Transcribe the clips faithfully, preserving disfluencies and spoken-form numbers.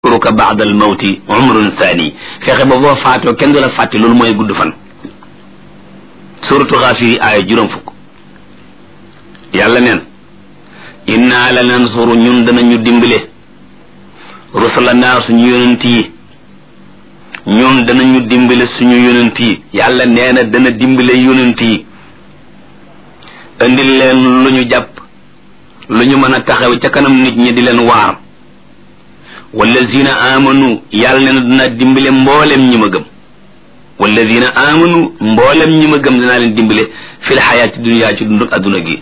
ruka ba'da al mawti umrun thani fexe ba boo faatoo kenn du la fàtte loolu mooy gudd fan suratu Gaafir aaya juróom fukk yàlla neen inna la nansuru ñun danañu dimbale rusulanaa suñu yonent yi ñun danañu dimbale suñu yonent yi yàlla nee na dana dimbale yonent yi indil leen lu ñu jàpp lu ñu mën a taxaw ca kanam nit ñi di leen waar wallazina amanu yàlla nee na dina dimbale mboolem ñi ma gëm wallazina amanu mboolem ñi ma gëm dinaa leen dimbale fil xayaati dunya ci dund ak adduna gi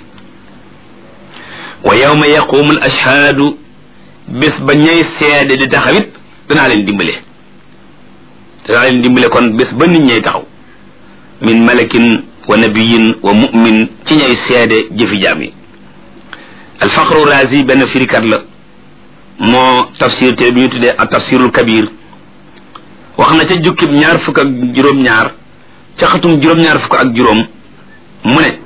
wa yawma yaqumu al ashhaadu bés ba ñay seede di taxawit danaa leen dimbale danaa leen dimbale kon bés ba nit ñay taxaw min malakin wa nabiyin wa mu'min ci ñay seede jëfi jaam yi alfaqru razi benn firikat la moo tafsir te bi ñu tuddee ak tafsirul kabir wax na ca jukkib ñaar fukk ak juróom-ñaar ca xatum juróom-ñaar fukk ak juróom mu ne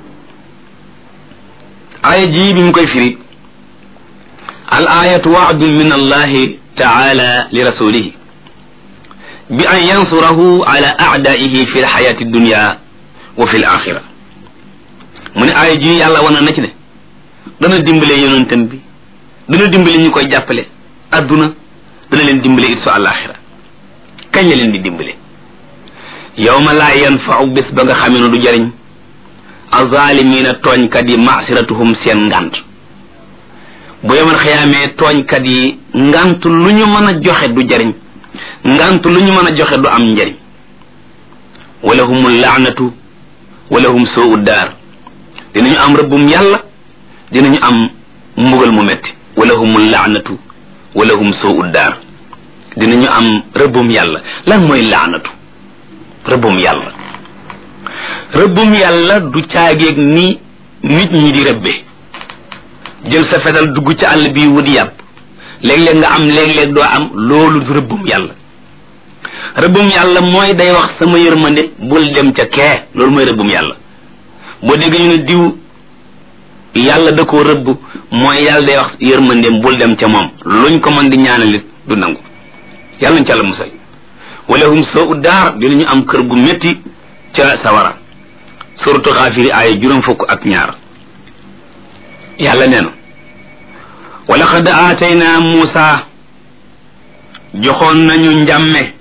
aaya ji bi mu koy firi al ayatu waadun min allahi taala li rasulihi bi an yansurahu ala aadaihi fi lxayati dunya wa fi l axira mu ne aaya ji yàlla wana na ci ne dana dimbale yonentam bi dana dimbale ñu koy jàppale adduna dana leen dimbale it su àlaxira kañ la leen di dimbale yawma laa yanfau bés ba nga xamee ne du jariñ azaalimiina tooñkat yi masiratuhum seen ngant bu yemal xiyaamee tooñkat yi ngant lu ñu mën a joxe du jariñ ngant lu ñu mën a joxe du am njariñ walahum laanatu walahum suu daar dinañu am rëbbum yàlla dinañu am mbugal mu metti walahum laanatu walahum suu daar dinañu am rëbbum yàlla lan mooy laanatu rëbbum yàlla rëbbum yàlla du caageeg ni nit ñi di rëbbe jël sa fetal dugg ci àll bi wut yàpp léeg-léeg nga am léeg-léeg doo am loolu du rëbbum yàlla rëbbum yàlla mooy day wax sama yërmande bul dem ca kee loolu mooy rëbbum yàlla boo dégg ñu ne diw yàlla da koo rëbb mooy yàlla day wax yërmandeem bul dem ca moom luñ ko mën di ñaanalit du nangu yàlla ñu ca la musal walahum soo daar dinañu am kër gu métti ca sawara suratu Gaafir aaya juróom fukk ak ñaar yàlla nee na wa laqad aataynaa Muusa joxoon nañu njàmme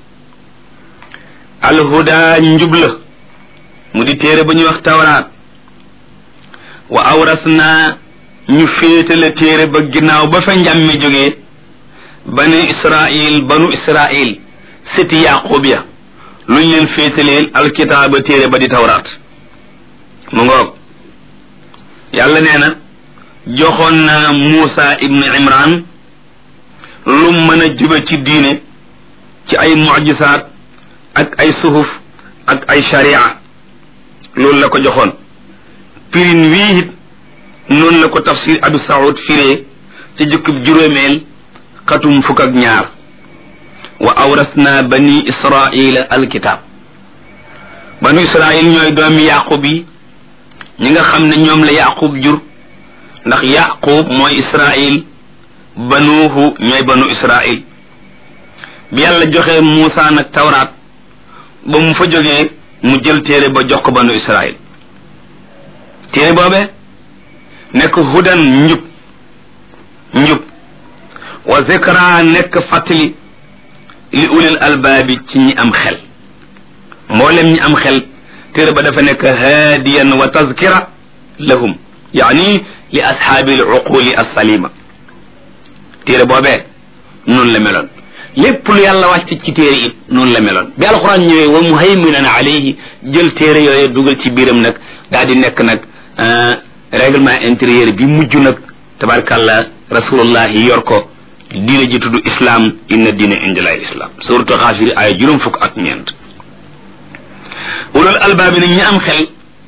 alhuda njubla mu di téere ba ñuy wax tawraat wa awrasnaa ñu féetale téere ba ginnaaw ba fa njàmme jógee banu Israil banu Israil sëti Yaqub ya luñ leen féetaleel alkitaaba téere ba di tawraat mu ngoog yàlla nee na joxoon na Muusa ibnu Imran lu mën a jube ci diine ci ay mucjisaat ak ay suhuf ak ay sharia loolu la ko joxoon pirin wii it noonu la ko tafsir Abu Saoud firee ci jukkib juróomeel xatum fukk ak ñaar wa awrasna bani israila alkitab banu israil ñooy doomi yaqub yi ñi nga xam ne ñoom la yaqub jur ndax yaqub mooy israil banuuhu ñooy banu israil bi yàlla joxe Muusa nag tawraat ba mu fa jógee mu jël téere ba jox ko banu israil téere boobe nekk hudan njub njub wa zikra nekk fàttali li ulil albaabi ci ñi am xel mboolem ñi am xel téere ba dafa nekk haadiyan wa tazkira lahum yaani li ashaabi al uquli alsalima téere boobee noonu la meloon lépp lu yàlla wàcc ci téere it noonu la meloon bi alquran ñëwee wa muhayminan alayhi jël téere yooyu dugal ci biiram nag daal di nekk nag règlement intérieur bi mujj nag tabarkàllah rasulullah yi yor ko diine ji tudd islam inna diine indilay islam suratu Gaafir ay juróom fukk ak ñeent ulul albaabi nag ñi am xel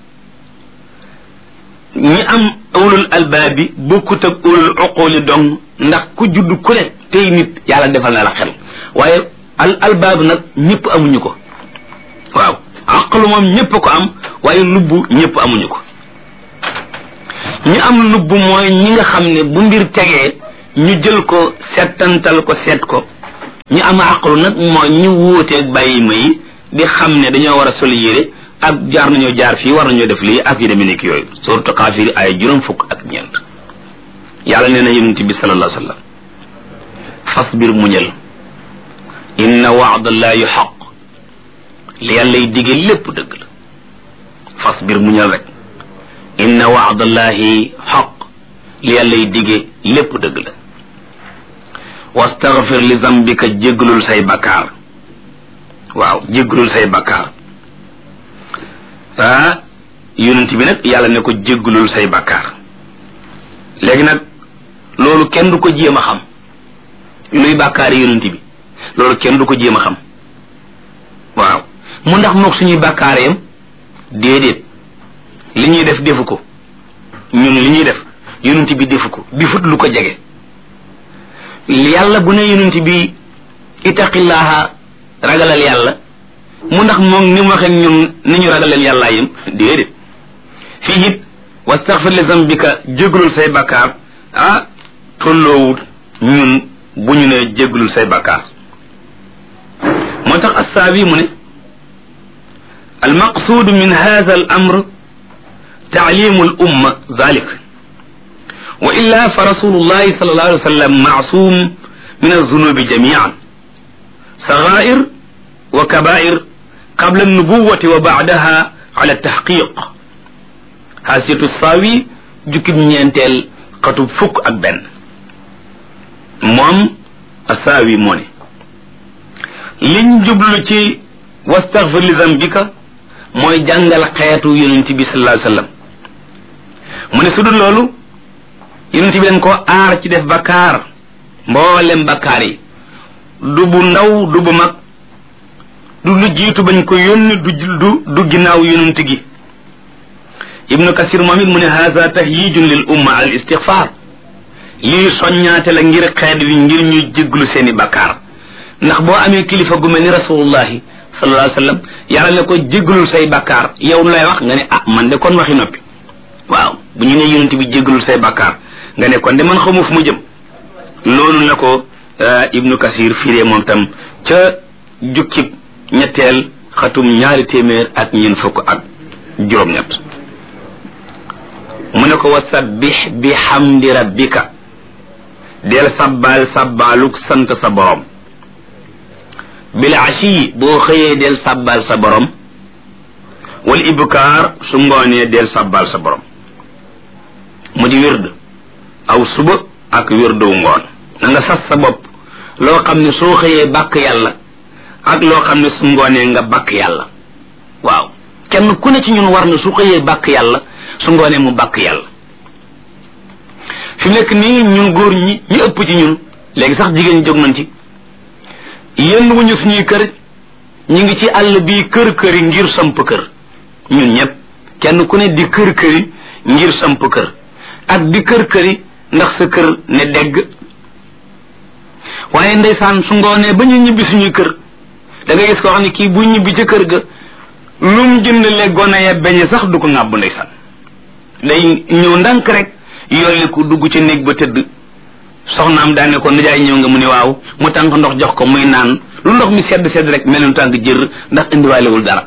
ñi am ulul albaabi bokkut ak ulul uquli dong ndax ku judd ku ne tey nit yàlla defal na la xel waaye al albaab nag ñëpp amuñu ko waaw aqlu moom ñëpp ko am waaye lubbu ñëpp amuñu ko ñi am lubbu mooy ñi nga xam ne bu mbir tegee ñu jël ko settantal ko seet ko ñu am aqlu nag mooy ñu wuuteeg bàyyi ma yi di xam ne dañoo war a sol yére ak jaar nañoo jaar fii war nañoo def lii ak yi demee nekk yooyu suratu Xaafir ay juróom fukk ak ñeent yàlla nee na yonent bi sallallahu alayhi wa sallam fasbir muñal inna wa'dallahi haqq li yàllay dige lépp dëgg la fasbir muñal rek inna wa'dallahi haqq li yàllay dige lépp dëgg la wastaghfir li zambika jéggalul say bakkaar waaw jéggalul say bakkaar ah yonent bi nag yàlla ne ko jéggalul say bakkaar léegi nag loolu kenn du ko jéem a xam luy bàkkaari yonent bi loolu kenn du ko jéem a xam waaw mu ndax mook suñuy bàkkaar yam déedéet li ñuy def defu ko ñun li ñuy def yonent bi defu ko defut lu ko jege yàlla bu ne yonent bi ittaqillaha ragalal yàlla mu ndax moom ni mu waxee ñun ni ñu ragalal yàllaa yam déedéet fii it wastaghfir li zambika jégalul say bàkkaar ah tolloowut ñun bu ñu ne jégalul say bàkkaar moo tax assaabi mu ne almaqsuud min hadha al amr taalimu al umma dhalik wa illa fa rasulullahi sallallahu alayhi wa sallam maasum min alzunubi jamian saghair wa kabair qabla alnubuwati wa ba'daha ala altahqiq xaasiyatu saawi jukkib ñeenteel xatub fukk ak benn moom asaawi moo ne liñ jublu ci wastaghfir li zambika mooy jàngal xeetu yonent bi sallallahu alayhi wa sallam mu ne su dul loolu yonent bi leen ko aar ci def bakkaar mboolem bakkaar yi du bu ndaw du bu mag du lu jiitu bañ ko yónni du du du ginnaaw yonent gi ibnu kasir moom it mu ne haza tahyijun lil umma al istighfar lii soññaate la ngir xeet wi ngir ñuy jégglu seeni bakkaar ndax boo amee kilifa gu mel ni rasulullahi sallallahu alayhi wa sallam yàlla ne ko jéggalul say bakkaar yow lay wax nga ne ah man de kon waxi noppi waaw bu ñu ne yonent bi jéggalul say bakkaar nga ne kon de man xamu fu mu jëm loolu la ko ibnu kasir firee moom tam ca jukkib ñetteel xatum ñaari téeméer ak ñeent fukk ak juróom-ñett mu ne ko wa sabbih bi hamdi rabbika del sabbal sabbaluk sant sa borom bil ashi boo xëyee del sabbal sa borom wal ibkaar su ngoonee del sabbal sa borom mu di wird aw suba ak wirdu ngoon na nga sas sa bopp loo xam ne soo xëyee bàkk yàlla ak loo xam ne su ngoonee nga bàkk yàlla waaw kenn ku ne ci ñun war na su xëyee bàkk yàlla su ngoonee mu bàkk yàlla fi nekk nii ñun góor ñi ñu ëpp ci ñun léegi sax jigéen ñi jóg nañ ci yenn wuñu suñuy kër ñu ngi ci àll bii kër këri ngir samp kër ñun ñëpp kenn ku ne di kër këri ngir samp kër ak di kër këri ndax sa kër ne dégg waaye ndeysaan su ngoonee ba ñu ñibbi suñuy kër da ngay gis koo xam ne kii bu ñibbi ca kër ga lum jënd le gone ya beñe sax du ko ŋàbb ndeysaan day ñëw ndànk rek yolli ko dugg ci néeg ba tëdd soxnaam daane ko nijaay ñëw nga mu ne waaw mu tànk ndox jox ko muy naan lu ndox mi sedd sedd rek mel ni tànk jër ndax indiwaalewul dara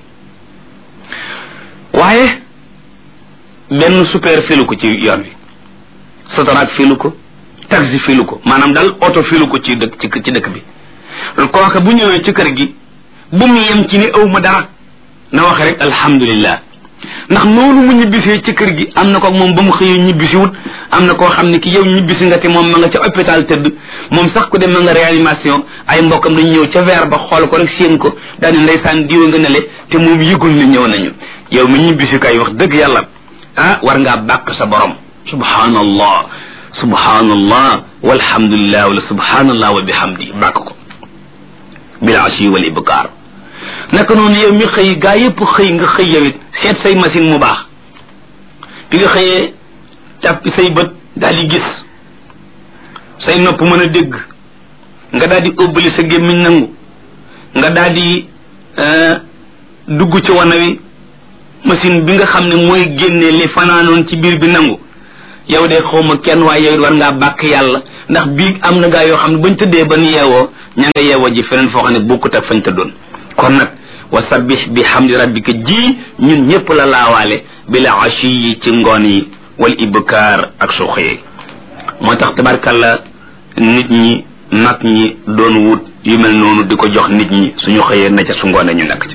waaye benn super filu ko ci yoon wi sotoraak filu ko taxi filu ko maanaam daal oto filu ko ci dëkk ci dëkk bi kooka bu ñëwee ci kër gi bu mu yem ci ni aw ma dara na waxe rek alhamdulillah ndax noonu mu ñibbisee ci kër gi am na ko moom ba mu xëyee ñibbisiwut am na koo xam ne ki yow ñibbisi nga te moom ma nga ca hôpital tëdd moom sax ku dem ma nga réanimation ay mbokkam dañu ñëw ca verre ba xool ko rek séen ko daal di ndeysaan diwa nga nele te moom yëgul ne ñëw nañu yow mi ñibbisi kay wax dëgg yàlla ah war ngaa bàkk sa borom subhanallah subhanallah walhamdulillah wala subhanallah wa bihamdi bàkk ko bil ashi wal ibkar naka noonu yow mi xëy gaa yëpp xëy nga xëy yow it seet say machine mu baax bi nga xëyee tàppi say bët daal di gis say nopp mën a dégg nga daal di ëbbali sa gémmiñ nangu nga daal di dugg ci wana wi machine bi nga xam ne mooy génne li fanaanoon ci biir bi nangu yow de xawma kenn waaye yow war ngaa bàkk yàlla ndax bii am na gaa yoo xam ne bañ tëddee ba ñu yeewoo ña nga yeewoo ji feneen foo xam ne bokkut ak fañ tëddoon kon nag wa sabbih bi hamdi rabbika ji ñun ñëpp la laawaale bil ashi yi ci ngoon yi wal ibkaar ak su xëyee moo tax tabarkalla nit ñi mag ñi doon wut yu mel noonu di ko jox nit ñi suñu xëyee na ca su ngoonee ñu nekk ci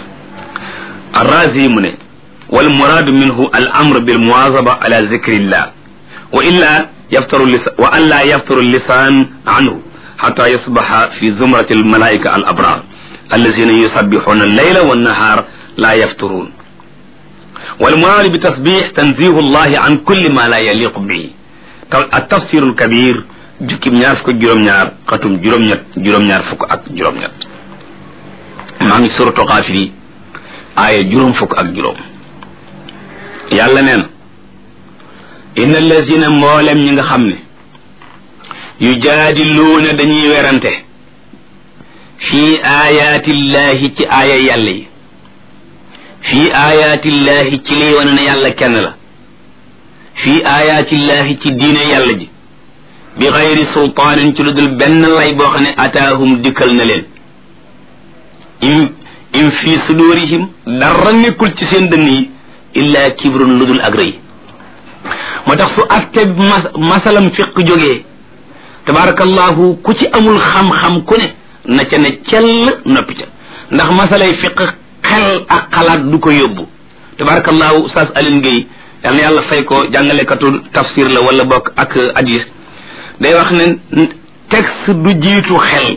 arrazi mu ne wal muraadu minhu al amr bil muwazaba ala zikrillah wa illa yaftaru lisan wa an la yaftaru lisan anhu hatta yasbaha fi zumrati al malaika al abrar allazina yusabbihuna al layla wan nahar la yafturun wal muraadu bi tasbih tanzihu allah an kulli ma la yaliqu bihi at tafsir al kabir jukkim ñaar fukk ak juróom-ñaar xatum juróom-ñett juróom-ñaar fukk ak juróom-ñett maa ngi suratu Gaafir aaya juróom fukk ak juróom yàlla nee na inna allazina mboolem ñi nga xam ne yujaadiluuna dañuy werante fii ayaatillahi ci aaya yàlla yi fii ayaatillahi ci liy wane ne yàlla kenn la fii ayaatillahi ci diine yàlla ji bi xayri sultaanin ci lu dul benn lay boo xam ne ataahum dikkal na leen im im fii sudurihim dara nekkul ci seen dënn yi illa kibrun lu dul ak rëy moo tax su atte mas masalam fiq jógee tabarakallahu ku ci amul xam-xam ku ne na ca ne cell noppi ca ndax masalay fiq xel ak xalaat du ko yóbbu tabarakallahu Oustaz Alioune Gueye yal na yàlla fay ko jàngalekatu tafsir la wala bokk ak hadis day wax ne texte du jiitu xel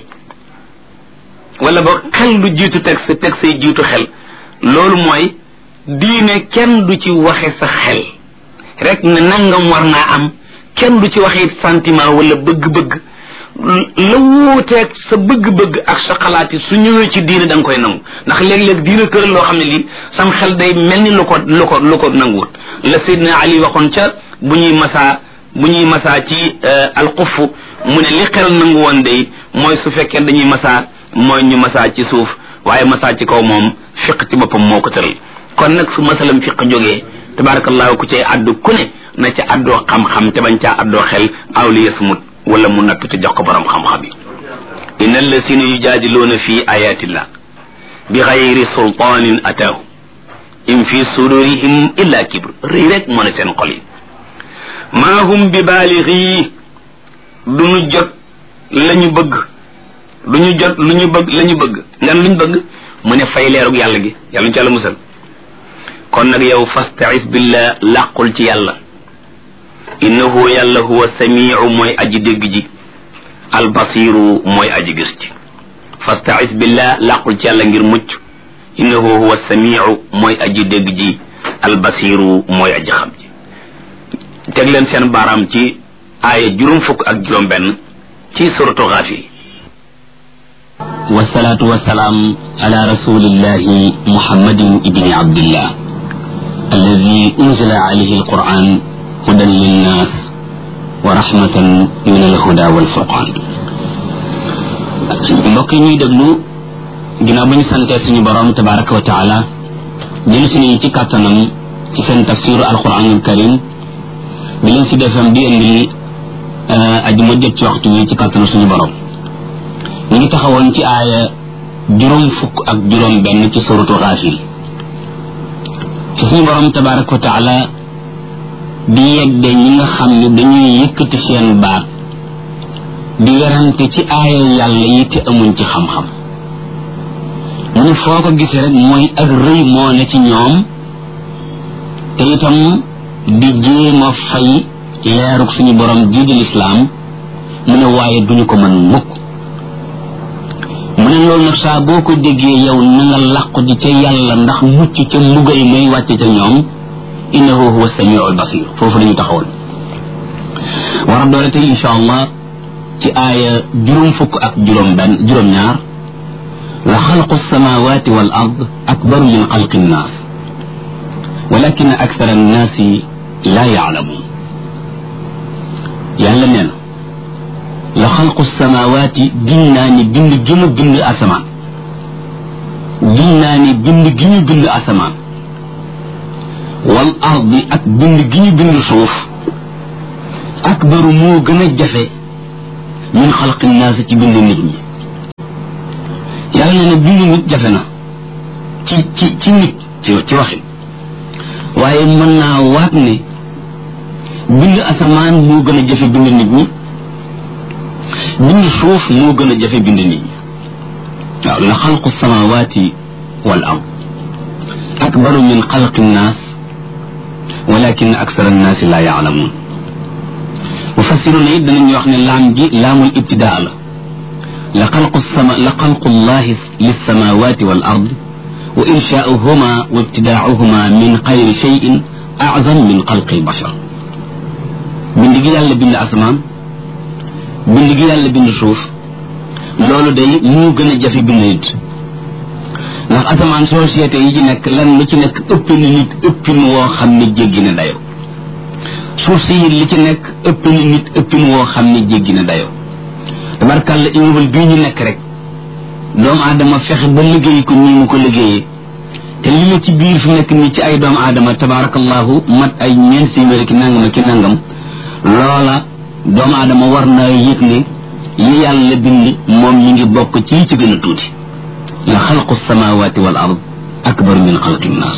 wala boog xel du jiitu texte texte yi jiitu xel loolu mooy diine kenn du ci waxe sa xel rek ne nangam war naa am kenn du ci waxe sentiment wala bëgg-bëgg la wuuteeg sa bëgg-bëgg ak sa xalaati su ñëwee ci diine da nga koy nangu ndax léeg-léeg diine tëral loo xam ne lii sam xel day mel ni lu ko lu ko lu ko nanguwut la Seydina Ali waxoon ca bu ñuy masaa bu ñuy masaa ci alxuf mu ne li xel nangu woon day mooy su fekkee dañuy masaa mooy ñu masaa ci suuf waaye masaa ci kaw moom fiq ci boppam moo ko tëral kon nag su masalam fiq jógee tabarakallahu ku cay addu ku ne na ca addoo xam-xam te bañ caa addoo xel awliya sumut wala mu nattu te jox ko borom xam-xam yi inna allasina yujaadiluuna fi ayatillah bi xayri sultaanin ataahu in fi sudurihim illa kibr rëy rek moo ne seen xol yi maa hum bi baalixi duñu jot la ñu bëgg duñu jot lu ñu bëgg la ñu bëgg ngan luñ bëgg mu ne fay leerug yàlla gi yàlla ñu ci yàlla musal kon nag yow fasta'is billah làqul ci yàlla innahu yàlla huwa samiu mooy aji dégg ji albasiru mooy aji gis ji fasta'is billah làqul ci yàlla ngir mucc innahu huwa samiu mooy aji dégg ji albasiru mooy aji xam ji teg leen seen baaraam ci aaya juróom fukk ak juróom benn ci suratu Gaafir wasalaatu wasalaam ala rasulillahi muhammadin ibni abdillah alladi unzila alayhi alquran hudan linnas wa rahmatan min alhuda walfurqan mbokk yi ñuy déglu ginnaaw ba ñu santee suñu borom tabaraka wa taala jël suñu ci kàttanam ci seen tafsiru alquranul karim bi leen si defam di indi aji ma jot ci waxtu wi ci kàttanu suñu borom ñu ngi taxawoon ci aaya juróom fukk ak juróom benn ci suratu Gaafir ci suñu borom tabaraka wa taala di yegde ñi nga xam ne dañuy yëkkati seen baat di werante ci aaya yàlla yi te amuñ ci xam-xam mu ne foo ko gisee rek mooy ak rëy moo ne ci ñoom te itam di jéem a fay leerug suñu borom jii di lislaam mu ne waaye duñu ko mën mukk mu ne loolu nag saa boo ko déggee yow na nga làqu ji ca yàlla ndax mucc ca mbugal muy wàcce ca ñoom innahu huwa samiu albasir foofu dañu taxawoon war a doole tey insha allah ci aaya juróom fukk ak juróom benn juróom ñaar la xalqu samawati wal ard akbaru min xalqi nnaas walakin akthar annaasi laa yaalamuun yàlla nee na la xalqu samawaati gin naa ni bind gi mu bind asamaan gin naa ni bind gi ñu bind asamaan wal ardi ak bind gi ñu bind suuf akbaru moo gën a jafe min xalqi naas ci bind nit ñi yàlla ne na bind nit jafe na ci ci ci nit ci ci waxin waaye mën naa waat ne bind asamaan moo gën a jafe bind nit ñi bind suuf moo gën a jafe bind nit ñi waaw la xalqu samawati wal ard akbaru min xalqi nnaas walakin aksara nnaasi laa yaalamuun mufassiruna it danañuy wax ne laam gi laamul ibtidaa la la xalqu sama la xalqu llahi lissamawati wal ard wa inshaauhuma wa ibtidaauhuma min xayri cheyin azam min xalqi albashar bind gi yàlla bind asamaan bind gi yàlla bind suuf loolu day moo gën a jafe bind nit ndax asamaan société yi ci nekk lan lu ci nekk ëpp na nit ëppin woo xam ne jéggi na dayo suuf si it li ci nekk ëpp na nit ëppin woo xam ne jéggi na dayo tabarkàlla immeuble bii ñu nekk rek doomu aadama fexe ba liggéey ko nii mu ko liggéeyee te li ma ci biir fi nekk nii ci ay doomu aadama tabarakallahu mat ay ñeent téeméer ki nangam ki nangam loola doomu aadama war naa yëg ne li yàlla bind moom mi ngi bokk ci ci gën a tuuti la xalqu samawati wal ard akbar min xalqi nnaas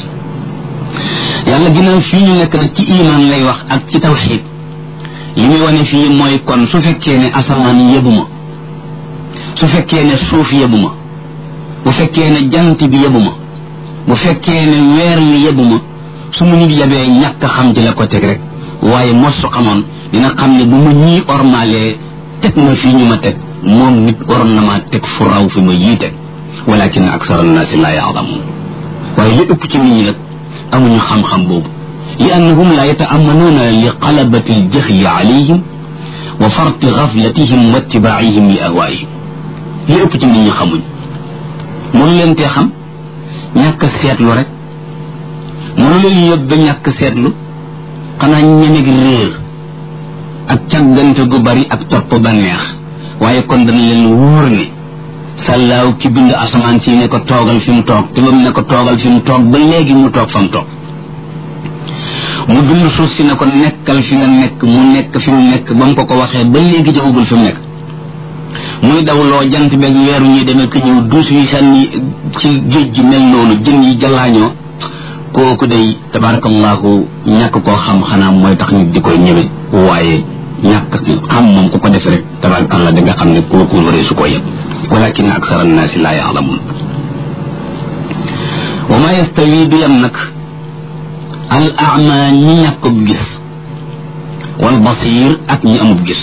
yàlla ginnaaw fii ñu nekk nag ci iman lay wax ak ci tawxid li muy wane fii mooy kon su fekkee ne asamaan yebu ma su fekkee ne suuf yebu ma bu fekkee ne jant bi yebu ma bu fekkee ne weer wi yebu ma su mu nit yebee ñàkk xam ci la ko teg rek waaye mos su xamoon dina xam ne bu ma ñii ormalee teg ma fii ñu ma teg moom nit waroon na maa teg fu raw fi ma yii teg walakin aksara annaasi laa yaalamuun waaye li ëpp ci nit ñi nag amuñu xam-xam boobu li annahum laa yataamanuuna li qalabati aljahli alayhim wa farti gaflatihim wa ittibaacihim li ahwaayihim li ëpp ci nit ñi xamuñ mënu leen tee xam ñàkk seetlu rek mënu leen yóbbe ñàkk seetlu xanaa ñemeg réer ak càggante gu bari ak topp ba neex waaye kon dana leen wóor ne sàllaaw ki bind asamaan si ne ko toogal fi mu toog te ba mu ne ko toogal fi mu toog ba léegi mu toog fa mu toog mu bind suuf si ne ko nekkal fi nga nekk mu nekk fi mu nekk ba mu ko ko waxee ba léegi jógagul fi mu nekk muy dawloo jant beeg weeru ñuy demee ko ñëw duus yi sànni ci géej gi mel noonu jën yi jallaañoo kooku day tabarakallahu ñàkk koo xam xanaa mooy tax nit di koy ñëwe waaye ñàkk xam moom ku ko def rek tabarakallah da nga xam ne kooku waree su ko yëpp walakin aksara annaasi laa yaalamuun wa ma yastawi du yam nag al ama ñi ñàkkub gis wal basir ak ñi amub gis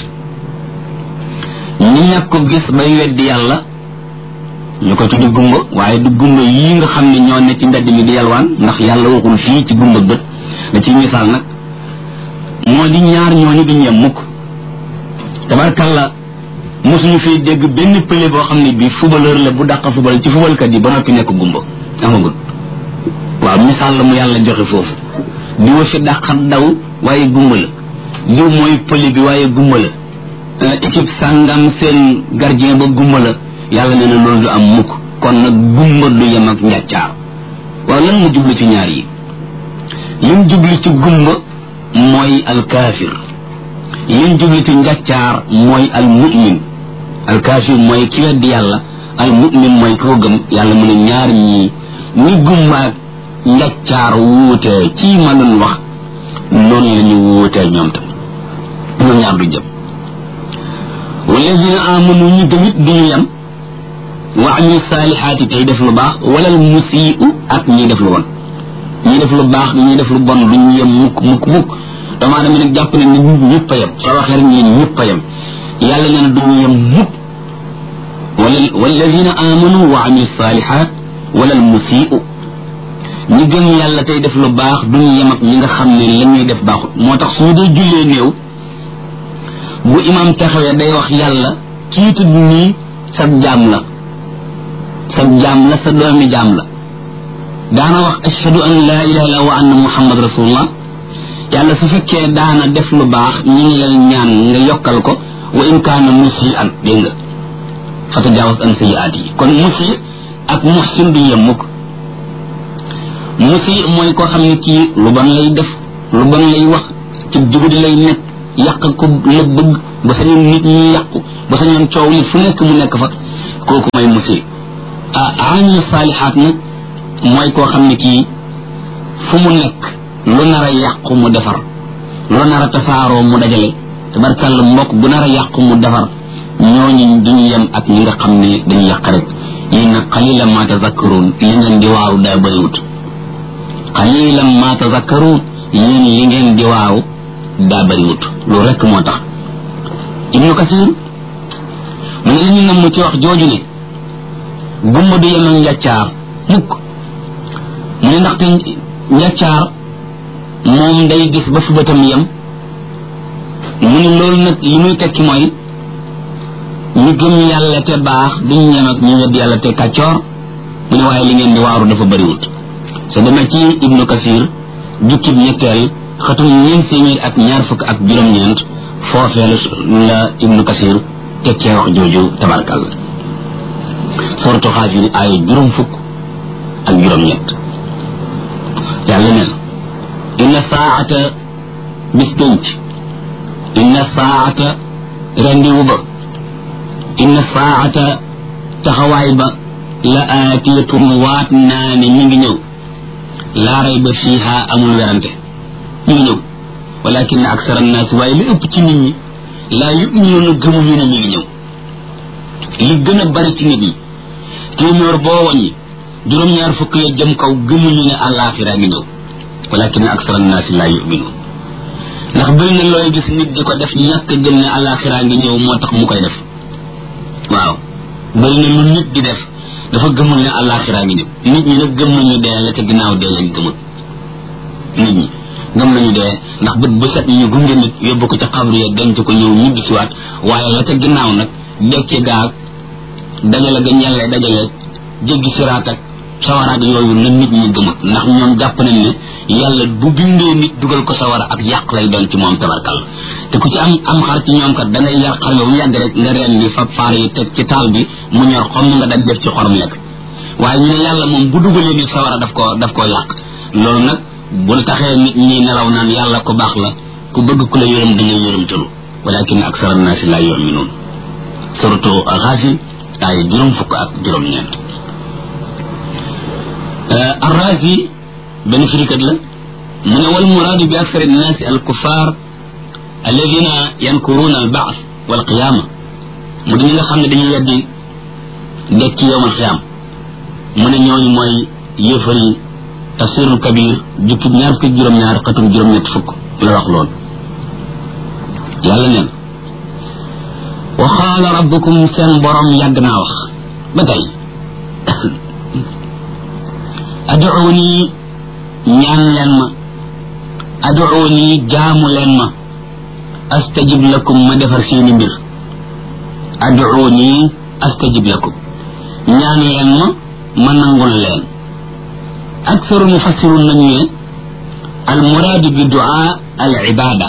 ñi ñàkkub gis bay weddi yàlla ñu ko tuddi gumba waaye du gumba yii nga xam ne ñoo ne ci mbedd mi di yalwaan ndax yàlla waxul fii ci gumba bët da ciy misaal nag moo di ñaar ñooñu duñ yem mukk tabarkalla mosuñu fii dégg benn pële boo xam ne bii footballeur la bu dàq football ci footballkat yi ba noppi nekk gumba amagul waaw misaal la mu yàlla joxe foofu diwa fi dàqat daw waaye gumba la diw mooy pële bi waaye gumba la équipe sàngam seen gardien ba gumba la yàlla nee na loolu du am mukk kon nag gumba du yem ak njàccaar waaw lan mu jublu ci ñaar yi lim jublu ci gumba mooy alkaafir lim jublu ci njàccaar mooy almu'min alkaafir mooy ki weddi yàlla almu'min mooy ki ko gëm yàlla mu ne ñaar ñii ni gumba ak njàccaar wuutee ci ma doon wax noonu la ñu wuutee ñoom tam ñoom ñaar du jëm walladina amanu ñu gëmit duñu yem wa amilu saalihaati tey def lu baax wala al musii'u ak ñi def lu bon ñi def lu baax ñi def lu bon duñ yem mukk mukk mukk dama dama nag jàpp ne nit ñëpp a yem soo waxee rek ñi ñëpp a yem yàlla nee na duñu yem mukk wala walladina amanu wa amilu saalihaat wala al musii'u ñi gëm yàlla tey def lu baax duñu yem ak ñi nga xam ne la ñuy def baaxut moo tax suñu dee jullee néew bu imam taxawee day wax yàlla kii tudd nii sa jaam la sa jaam la sa doomi jaam la daana wax ashhadu an laa ilaha illa wa anna muhammad rasulullah yàlla su fekkee daana def lu baax ñu ngi leen ñaan nga yokkal ko wa in kaana musian dégg nga fa tajaawaz an sayyi'aat yi kon musi ak muhsin du yem mukk musi mooy koo xam ne kii lu bon lay def lu bon lay wax ci jugudi lay nekk yàq ko la bëgg ba sañoon nit ñi yàqu ba sañoon coow li fu nekk mu nekk fa kooku mooy musi ah amil saalihaat nag mooy koo xam ne kii fu mu nekk lu nar a yàqu mu defar lu nar a tasaaroo mu dajale tabarkàlla mbokk bu nar a yàqu mu defar ñooñu duñu yem ak ñi nga xam ne dañu yàq rek yéen nag qalilan ma tazakkaruun li ngeen di waaru daa bëriwut qalilan ma tazakkaruun yéen li ngeen di waaru daa bëriwut loolu rek moo tax Ibnu Kasir mu ne li ñu namm ci wax jooju ne gumba du yem ak njàccaar mukk mu ne ndaxte njàccaar moom day gis ba fu bëtam yem mu ne loolu nag li muy tekki mooy ñu gëm yàlla te baax duñ ñem ak ñu wedd yàlla te kàccoor mu ne waaye li ngeen di waaru dafa bëriwut sa demee ci Ibnu Kasir jukkib ñetteel xatum ñeent téeméer ak ñaar fukk ak juróom-ñeent foofee la Ibnu Kasir tekkee wax jooju tabarkàlla suratu Xaafir ay juróom fukk ak juróom-ñett yàlla ne inna saata bis denc inna saata rendiwu ba inna saata taxawaay ba la aatiyatun waat naa ne ñu ngi ñëw laa rayba fiiha amul werante ñu ngi ñëw walakin aksara annaas waaye li ëpp ci nit ñi laa yuminuuna gëmuñu ne mi ngi ñëw li gën a bari ci nit ñi téeméer boo wàññi juróom-ñaar fukk ya jëm kaw gëmuñu ne àllaaxira ngi ñëw walakin aksara annaas laa yuminuun ndax bëri na looy gis nit di ko def ñàkk gëm ne àllaaxira ngi ñëw moo tax mu koy def waaw bëri na lu nit di def dafa gëmul ne àllaaxira ngi ñëw nit ñi nag gëm nañu dee la ca ginnaaw dee lañ gëmul nit ñi gëm nañu dee ndax bët bu set ñu gunge nit yóbbu ko ca xabru ya denc ko ñëw ñibbi siwaat waaye la ca ginnaaw nag dekki gaag dajale ga ñelle dajale jéggi siraat ak sawara ak yooyu la nit ñi gëmut ndax ñoom jàpp nañ ne yàlla bu bindee nit dugal ko sawara ak yàq lay doon ci moom tabarkal te ku ci am am xar ci ñoom kat da ngay yar xar mu yàgg rek nga reen ni fab faar yi teg ci taal bi mu ñor xomm nga daj def ci xorom lekk waaye ñu ne yàlla moom bu dugalee nit sawara daf ko daf koo yàq loolu nag bul taxee nit ñi nelaw naan yàlla ku baax la ku bëgg ku la yërëm da ngay yërëmtalu walakin aksara annaasi laa yuminuun surtout Gaafir ay juróom fukk ak juróom-ñeent Arraazi benn firikat la mu ne wal muraadu bi aksari annaasi al kuffar alladina yankuruuna al baas wal qiyaama mu di ñi nga xam ne dañuy weddi dekk ci yowmal qiyaam mu ne ñooñu mooy yéefar yi tafsirul kabir jukkib ñaar fukki juróom-ñaar xatum juróom-ñett fukk la wax lool yàlla neen wa qaala rabbukum seen borom yàgg naa wax ba tey aduuni ñaan leen ma aduuni jaamu leen ma astajib lakum ma defar seeni mbir aduuni astajib lakum ñaan leen ma ma nangul leen aksaru mufassirun nañu ne al muraadu bi duaa al ibada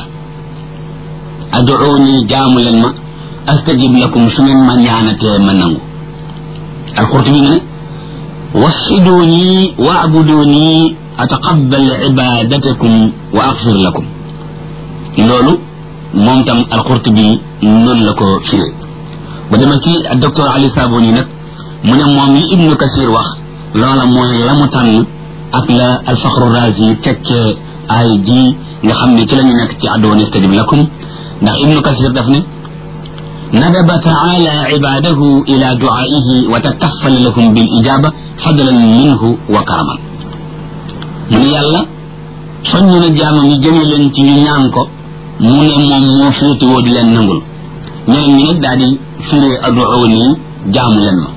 aduuni jaamu leen ma astajib lakum su ngeen ma ñaanatee ma nangu al Qurtubi ne وحدوني واعبدوني أتقبل عبادتكم وأغفر لكم لولو مومتام القرطبي نون لاكو فيري بدما كي الدكتور علي صابوني نك من موم ابن كثير واخ لولا موي لامو تان اك لا الفخر الرازي تك اي جي nga xamni ci lañu nek ci adoni stajib lakum ndax ibn kasir daf ne ندب تعالى عباده إلى دعائه وتكفل لهم بالإجابة فضلا منه وكرما من يالا سننا جامع جميل انت نيانكو من موم مو فيتي ودي لن نغول ñen ñi nak daal di firé ad'uni jaamu len ma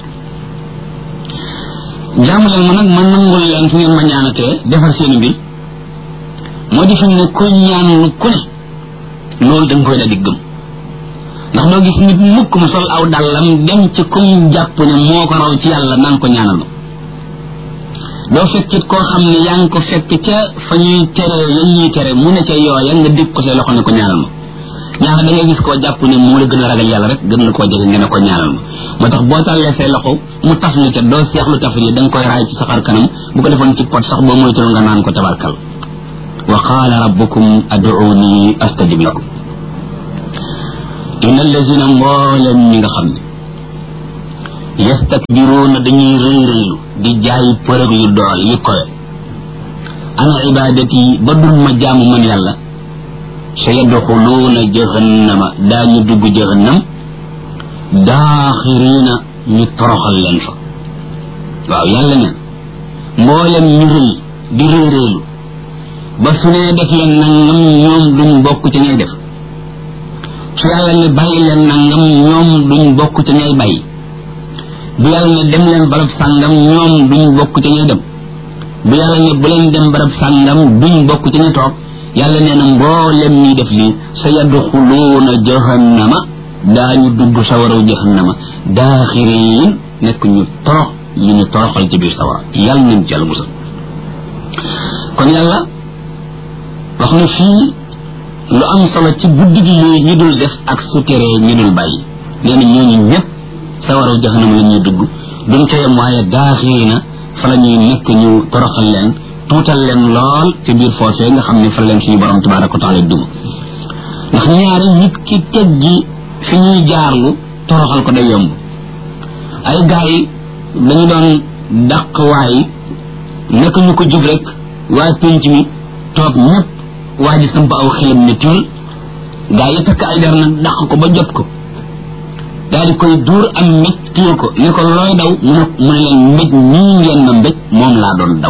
jaamu len ma nak man nangul len fu ngeen ma ñaanate defar seen mbir modi fi ne ko ñaan ku ne loolu dañ koy da di gëm ndax doo gis nit mukk mu sol aw dallam dem ci kuñ jàpp ne moo ko raw ci yàlla naan ko ñaanal ma doo fekkit koo xam ne yaa ngi ko fekk ca fa ñuy tere yañ ñuy tere mu ne ca yooya nga dégg ko say loxo ne ko ñaanal ma ñaar da ngay gis koo jàpp ne moo la gën a ragal yàlla rek gën la koo jege nga ne ko ñaanal ma moo tax boo tàllee say loxo mu taf ni ca doo seexlu taf yi da nga koy raay ci saxar kanam bu ko defoon ci pot sax boo moytul nga naan ko tabarkal wa qaala rabbukum ad'uuni astajib lakum inna allazina mbooleem ñi nga xam ne yastakbiruuna dañuy rëy rëylu di jaay përëg yu dool yu kowe ana ibadati ba dul ma jaamu man yàlla sa yadxuluuna jahannama daañu dugg jahannam daaxiriina ñu toroxal leen fa waaw yàlla ne mboolem ñu rëy di rëy rëylu ba su nee def leen nangam ñoom duñ bokk ci ñay def su yàlla ne bàyyi leen nangam ñoom duñ bokk ci ñay bàyyi bu yàlla ne dem leen barab sàngam ñoom duñ bokk ci ñay dem bu yàlla ne bu leen dem barab sàngam duñ bokk ci ñay toog yàlla nee na mboolem ñuy def lii sa yadxuluuna jahannama daañu dugg sawaraw jahannama daaxiriin nekk ñu torox ñu ñu toroxal ci biir sawara yàlla nañ ci yàlla musal kon yàlla wax na fii lu am solo ci guddi gi yooyu ñu dul def ak su teree ñu dul bàyyi nee na ñooñu ñëpp sawaraw jahannama la ñuy dugg duñ ca yem waaye daaxiriina fa la ñuy nekk ñu toroxal leen tuutal leen lool ci biir foofee nga xam ne fa leen suñu borom tabaraka wa taala dugg ndax ñaari nit ki teggi fi ñuy jaarlu toroxal ko day yomb ay gaay yi dañu doon dàq waay nekk ñu ko jub rek waaye pénc mi toog ñëpp waa ji samp aw xelam ne tul gaay yi takk ay der nag dàq ko ba jot ko daal di koy duur am mbéj téye ko ne ko looy daw mu ne mu ne leen mbéj ñii ngeen ma mbéj moom laa doon daw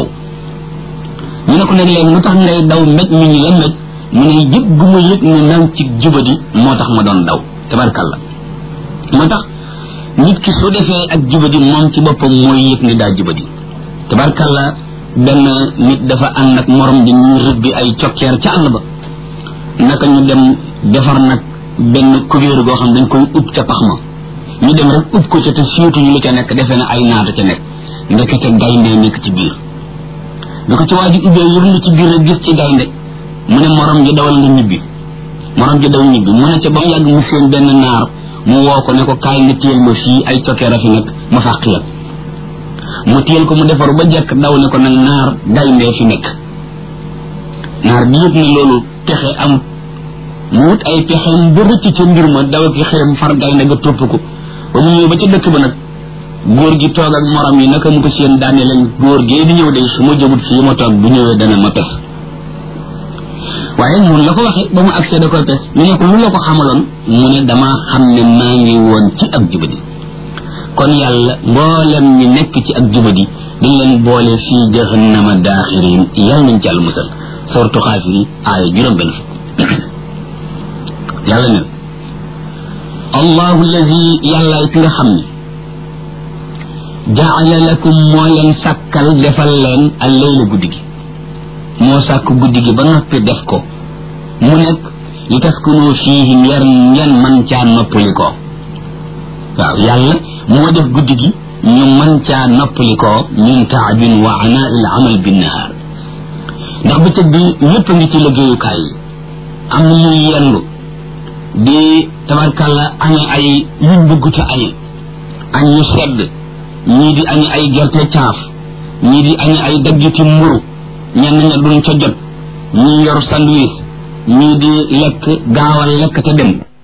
ñu ne ko nag léegi lu tax ngay daw mbéj mi ñu la mbéj mu ne yëg gu ma yëg ne nang ci jubadi moo tax ma doon daw tabarkalla moo tax nit ki su defee ak jubadi moom ci boppam mooy yëg ne daa jubadi tabarkalla benn nit dafa ànd ak morom di ñu rëbbi ay cokkeer ca àll ba naka ñu dem defar nag benn kubéer goo xam dañ koy ub ca pax ma ñu dem rek ub ko ca te siiwtuñu lu ca nekk defee na ay naata ca nekk ndekete gaynde nekk ci biir bi ko ci waa ji ubbee yërlu ci biir rek gis ci gaynde mu ne morom ji dawal nga ñibbi morom ji daw ñibbi mu ne ca ba mu yàgg mu seen benn naar mu woo ko ne ko kaay nga téyel ma fii ay cokkeer a fi nekk ma fàq la mu téyel ko mu defaru ba jekk daw ne ko nag naar gaynde fi nekk naar bi yëg ne loolu pexe am mu wut ay pexeem ba rëcc ca mbir ma daw ki xeem far gaynde ga topp ko ba mu ñëw ba ca dëkk ba nag góor gi toog ak morom yi naka mu ko seen daane leen góor gee di ñëw day su ma jógut fii ma toog bu ñëwee dana ma pes waaye mun la ko waxee ba mu accès da koy pes ñu ne ko lu la ko xamaloon mu ne damaa xam ne maa ngi woon ci ak jubadi kon yàlla mboolem ñi nekk ci ak jubadi dañ leen boole fii jahannama daaxirin yàlla nañ ci àll musal sortu xaafiri aaya juróom benn fukk yàlla ne allahu allazi yàlla ki nga xam ne jaala lakum moo leen sàkkal defal leen al layla guddi gi moo sàkk guddi gi ba noppi def ko mu nekk li taskunu fiihi ngeen ngeen man caa noppali ko waaw yàlla moo def guddi gi ñu man caa noppali ko min taabin wa anaa il amal binnahaar ndax bëccëg bi ñëpp ngi ci liggéeyukaay yi am na ñuy yendu di tabarkalla añe ay yuñ bëgg te añe añ ñu sedd ñii di añe ay gerte caaf ñii di añe ay daggiti mburu ñenn ña duñ ca jot ñii yor sandwich ñii di lekk gaawal lekk te dem